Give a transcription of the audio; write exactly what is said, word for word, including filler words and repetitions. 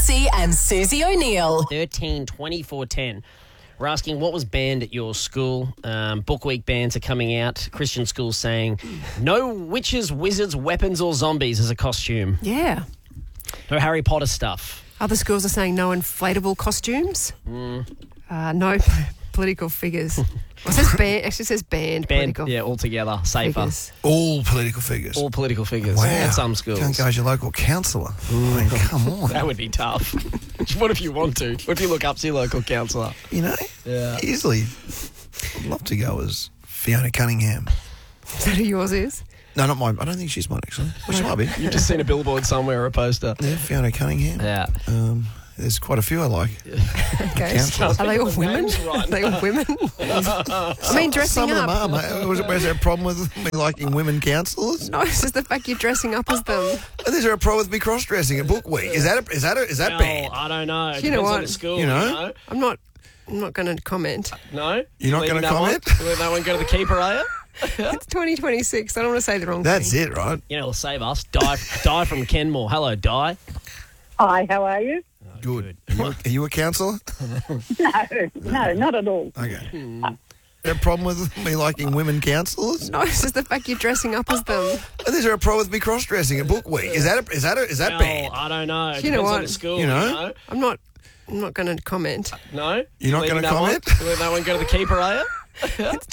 Massey and Susie O'Neill. thirteen twenty-four ten. We're asking what was banned at your school. Um, Book Week bans are coming out. Christian schools saying no witches, wizards, weapons or zombies as a costume. Yeah. No Harry Potter stuff. Other schools are saying no inflatable costumes. Mm. Uh, no political figures. Well, it says banned. Actually, it says banned, Banned, political yeah, altogether. Safer. figures. All political figures. All political figures Wow. at some schools. Can't go as your local councillor. I mean, come on. That would be tough. What if you want to? What if you look up to your local councillor? You know? Yeah. Easily. I'd love to go as Fiona Cunningham. Is that who yours is? No, not mine. I don't think she's mine, actually. Well, she might be. You've just seen a billboard somewhere or a poster. Yeah, Fiona Cunningham. Yeah. Um, there's quite a few I like. Okay. Councillors. Are they all women? Names right Are they all women? I mean, dressing Some up. of them are, mate. Was, was there a problem with me liking women councillors? No, it's just the fact you're dressing up as them. And is there a problem with me cross-dressing at Book Week? Is that a, is that a, is that Well, bad? I don't know. It You know depends on what? the school. You know? I'm not. I'm not going to comment. No? You're not Leaving gonna that one? comment? You let that one go to the keeper, are you? It's twenty twenty-six. I don't want to say the wrong That's thing. it, right? You know, it'll save us. Di, Di from Kenmore. Hello, Di. Hi, how are you? Good. Are you, are you a councillor? No, no, not at all. Okay. Is there a problem with me liking women councillors? No, it's just the fact you're dressing up as them. And is there a problem with me cross-dressing at Book Week? Is that a, is that a, is that Well, bad? I don't know. It You know depends on what? the school. You know? I'm not. I'm not going to comment. No? You're not Leaving gonna that one? comment? You let that one go to the keeper, are you?